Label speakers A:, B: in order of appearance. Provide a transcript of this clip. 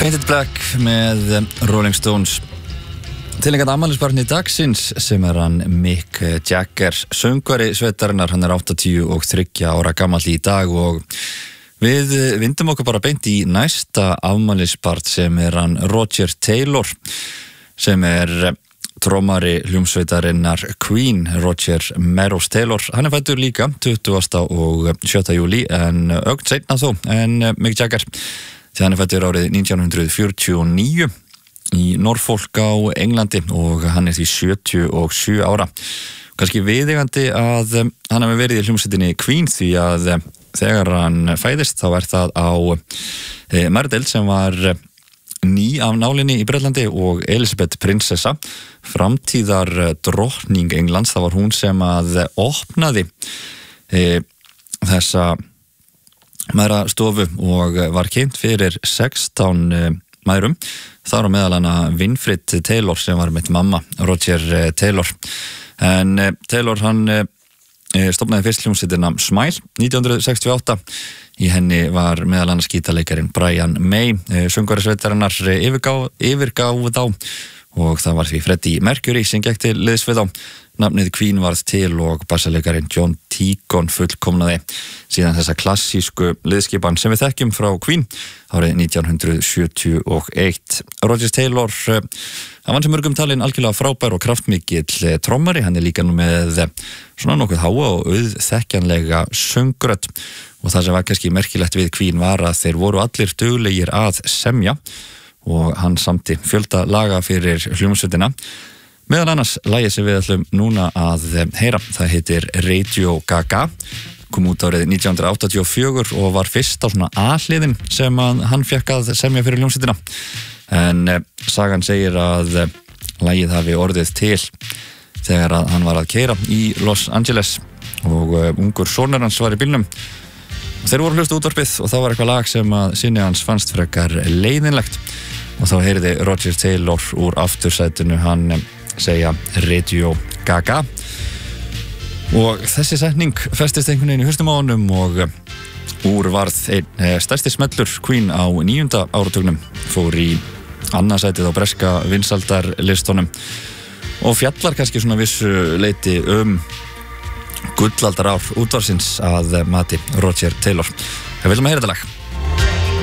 A: Painted Black með Rolling Stones. Tilnefnt afmælisbarni dagsins sem hann Mick Jagger, söngvari sveitarinnar. Hann 83 ára gamall í dag og við vindum okkur bara beint í næsta afmælisbarn sem hann Roger Taylor, sem trommari hljómsveitarinnar Queen. Roger Meadows Taylor, hann fæddur líka 20. og 7. júlí en ögn seinna þó en Mick Jagger, því hann fæddur árið 1949 í Norfolk á Englandi og hann því 77 ára. Kannski viðeigandi að hann hafi verið í hljómsveitinni Queen, því að þegar hann fæðist þá það á Mardell sem var ný af nálinni í Bretlandi og Elizabeth prinsessa, framtíðar drottning Englands. Það var hún sem að opnaði þessa mæðrastofu og var kynnt fyrir 16 mæðrum. Þar á meðal hana Winfred Taylor sem var með mamma Roger Taylor. En Taylor hann stofnaði fyrst hljómsveitina Smile 1968. Í henni var meðal annars gítarleikarin Brian May, söngvari sveitarinnar yfirgáfu þá og það var því Freddie Mercury sem gekk til liðs við þá. Nafnið Queen varð til og bassaleikarin John Deacon fullkomnaði síðan þessa klassísku liðskipan sem við þekkjum frá Queen árið 1971. Roger Taylor, hann var sem mörgum talin algjörlega frábær og kraftmikill trommari. Hann líka nú með svona nokkuð háa og auðþekkjanlega söngrödd og það sem var kannski merkilegt við Queen var að þeir voru allir duglegir að semja og hann samti fjölda laga fyrir hljómsveitina. Meðal annars lagið sem við ætlum núna að heyra, það heitir Radio Gaga, kom út árið 1984 og var fyrst á svona A-hliðin sem hann fékk að semja fyrir hljómsveitina. En sagan segir að lagið hafi orðið til þegar að hann var að keyra í Los Angeles og ungur sonur hans var í bílnum. Þeir voru hlusta útvarpið og það var eitthvað lag sem að sinni hans fannst frekar leiðinlegt og þá heyrði Roger Taylor úr aftursætinu hann segja Radio Gaga og þessi setning festist einhvern veginn í hausnum á honum og úr varð einn stærsti smellur Queen á 9. áratugnum, fór í annað sætið á breska vinsældarlistunum og fjallar kannski svona vissu leyti gullaldar ár útvarsins að mati Roger Taylor. Við viljum að heyra þetta lag.